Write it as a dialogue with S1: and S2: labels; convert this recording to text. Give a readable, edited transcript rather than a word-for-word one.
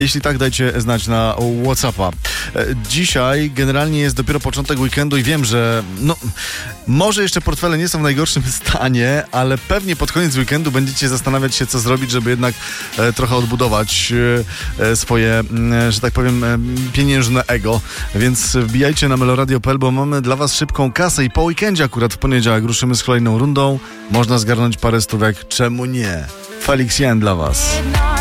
S1: Jeśli tak, dajcie znać na WhatsAppa. Dzisiaj generalnie jest dopiero początek weekendu i wiem, że może jeszcze portfele nie są w najgorszym stanie, ale pewnie pod koniec weekendu będziecie zastanawiać się, co zrobić, żeby jednak trochę odbudować swoje, że tak powiem, pieniężne ego. Więc wbijajcie na meloradio.pl, bo mamy dla was szybką kasę i po weekendzie akurat w poniedziałek ruszymy z kolejną rundą. Można zgarnąć parę stówek, czemu nie? Felix Jan dla was.